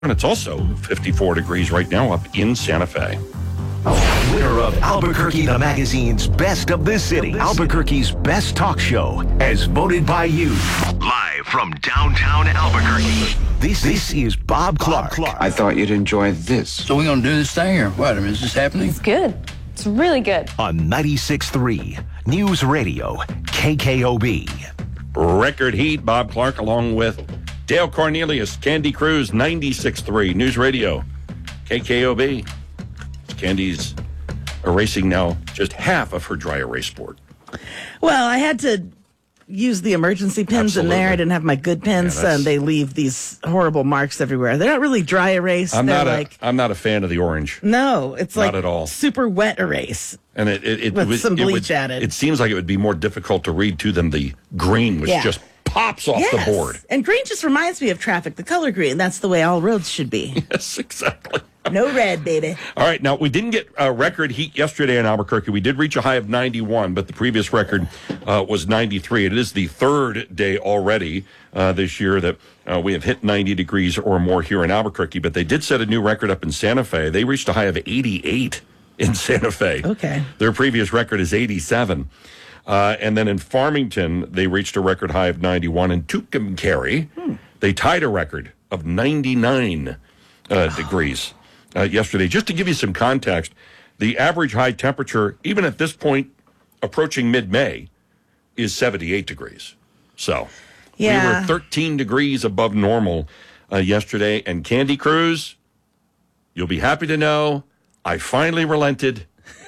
And it's also 54 degrees right now up in Santa Fe. Winner of Albuquerque the Magazine's Best of the City, Albuquerque's best talk show, as voted by you. Live from downtown Albuquerque, this is Bob Clark. I thought you'd enjoy this. So we're going to do this thing, or what? I mean, is this happening? It's good. It's really good. On 96.3 News Radio, KKOB. Record heat, Bob Clark, along with Dale Cornelius, Candy Cruz, 96.3 News Radio, KKOB. Candy's erasing now just half of her dry erase board. Well, I had to use the emergency pins in there. I didn't have my good pins, and they leave these horrible marks everywhere. They're not really dry erase. I'm not a fan of the orange. No, it's not like at all. Super wet erase. And it with some bleach added. It seems like it would be more difficult to read to than the green, which just pops off the board. And green just reminds me of traffic, the color green. That's the way all roads should be. Yes, exactly. No red, baby. All right, now we didn't get record heat yesterday in Albuquerque. We did reach a high of 91, but the previous record was 93. It is the third day already this year that we have hit 90 degrees or more here in Albuquerque, but they did set a new record up in Santa Fe. They reached a high of 88 in Santa Fe. Okay. Their previous record is 87. And then in Farmington, they reached a record high of 91. In Tucumcari, they tied a record of 99 degrees yesterday. Just to give you some context, the average high temperature, even at this point, approaching mid-May, is 78 degrees. So we were 13 degrees above normal yesterday. And Candy Cruz, you'll be happy to know, I finally relented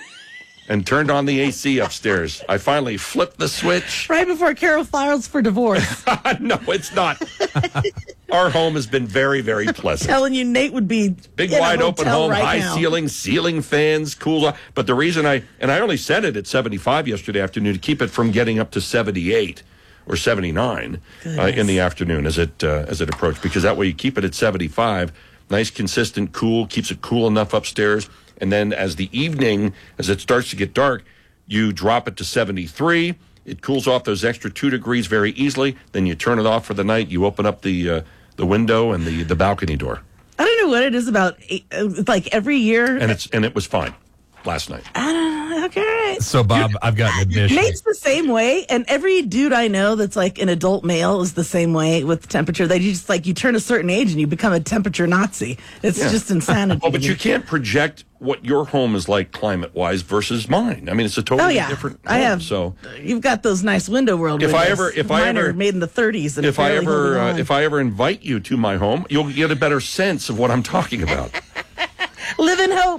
and turned on the AC upstairs. I finally flipped the switch. Right before Carol files for divorce. No, it's not. Our home has been very, very pleasant. Telling you, Nate would be big, in wide a open hotel home, right high now. ceiling fans, cool. But the reason I only set it at 75 yesterday afternoon to keep it from getting up to 78 or 79 in the afternoon as it approached, because that way you keep it at 75, nice, consistent, cool, keeps it cool enough upstairs. And then as the evening, as it starts to get dark, you drop it to 73. It cools off those extra 2 degrees very easily. Then you turn it off for the night. You open up the window and the balcony door. I don't know what it is about, like every year. And it was fine last night. Okay. So, Bob, I've got an admission. Nate's the same way, and every dude I know that's like an adult male is the same way with temperature. They just like, you turn a certain age and you become a temperature Nazi. It's just insanity. Oh, but you can't project what your home is like climate-wise versus mine. I mean, it's a totally different home. I have. So you've got those nice window world windows. If I ever made in the 30s, and if I ever invite you to my home, you'll get a better sense of what I'm talking about. Live in hope.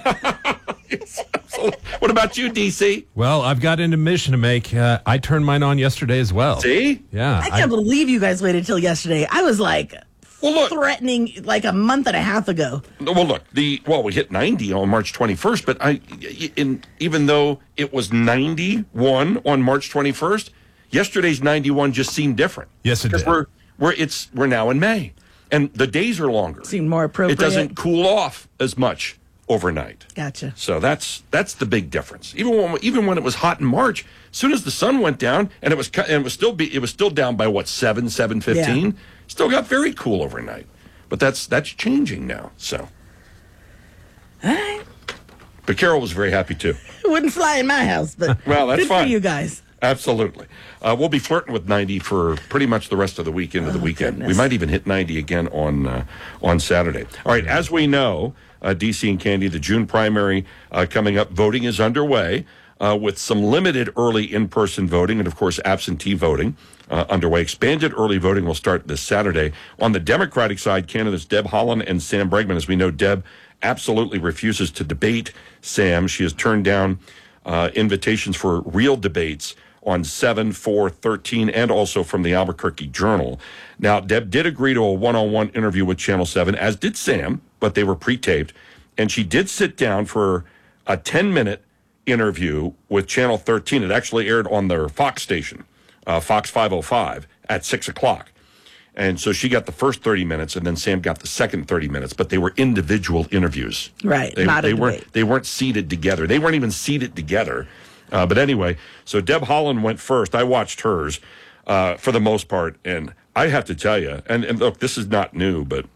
What about you, DC? Well, I've got an admission to make. I turned mine on yesterday as well. See? Yeah. I can't believe you guys waited till yesterday. I was like threatening like a month and a half ago. Well, look, we hit 90 on March 21st, but even though it was 91 on March 21st, yesterday's 91 just seemed different. Yes, it did. Because we're now in May, and the days are longer. Seemed more appropriate. It doesn't cool off as much overnight. Gotcha. So that's the big difference. Even when it was hot in March, as soon as the sun went down, and it was still down by 7:15. Yeah. Still got very cool overnight. But that's changing now. So. All right. But Carol was very happy too. It wouldn't fly in my house, but well, that's good fine for you guys. Absolutely. We'll be flirting with 90 for pretty much the rest of the week into the weekend. Goodness. We might even hit 90 again on Saturday. All right, as we know, DC and Candy, the June primary coming up, voting is underway with some limited early in-person voting and, of course, absentee voting underway. Expanded early voting will start this Saturday. On the Democratic side, candidates Deb Haaland and Sam Bregman. As we know, Deb absolutely refuses to debate Sam. She has turned down invitations for real debates on 7, 4, 13, and also from the Albuquerque Journal. Now, Deb did agree to a one-on-one interview with Channel 7, as did Sam, but they were pre-taped. And she did sit down for a 10-minute interview with Channel 13. It actually aired on their Fox station, Fox 505, at 6 o'clock. And so she got the first 30 minutes, and then Sam got the second 30 minutes. But they were individual interviews. Right, not a debate. They weren't seated together. They weren't even seated together. But anyway, so Deb Haaland went first. I watched hers for the most part, and I have to tell you, and look, this is not new, but